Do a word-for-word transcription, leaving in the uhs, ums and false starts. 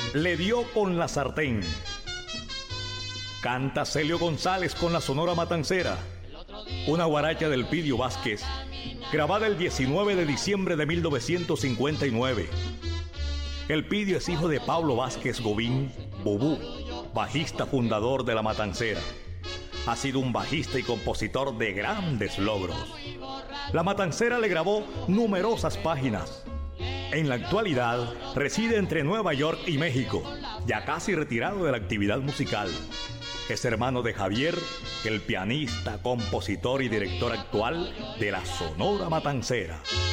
Le dio con la sartén. Canta Celio González con la Sonora Matancera, una guaracha del Pidio Vázquez, grabada el diecinueve de diciembre de mil novecientos cincuenta y nueve. El Pidio es hijo de Pablo Vázquez Gobín, Bubú, bajista fundador de la Matancera. Ha sido un bajista y compositor de grandes logros. La Matancera le grabó numerosas páginas. En la actualidad reside entre Nueva York y México, ya casi retirado de la actividad musical. Es hermano de Javier, el pianista, compositor y director actual de la Sonora Matancera.